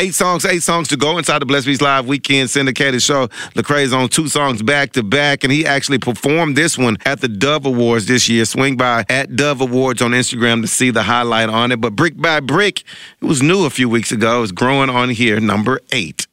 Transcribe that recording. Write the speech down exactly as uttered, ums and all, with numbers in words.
Eight songs, eight songs to go inside the Blessed Beats Live Weekend syndicated show. Lecrae's on two songs back to back, and he actually performed this one at the Dove Awards this year. Swing by at Dove Awards on Instagram to see the highlight on it. But Brick by Brick, it was new a few weeks ago. It's growing on here, number eight.